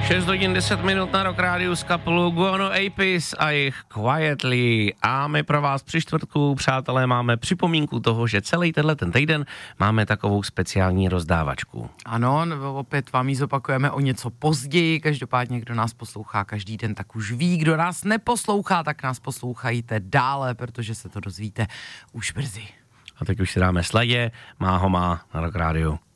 6 hodin 10 minut na Rock Rádiu z kapelu Guano Apis a jejich Quietly. A my pro vás při čtvrtku, přátelé, máme připomínku toho, že celý ten týden máme takovou speciální rozdávačku. Ano, opět vám ji zopakujeme o něco později. Každopádně, kdo nás poslouchá každý den, tak už ví. Kdo nás neposlouchá, tak nás poslouchajte dále, protože se to dozvíte už brzy. A teď už si dáme sledě, má ho má na Rock Rádiu.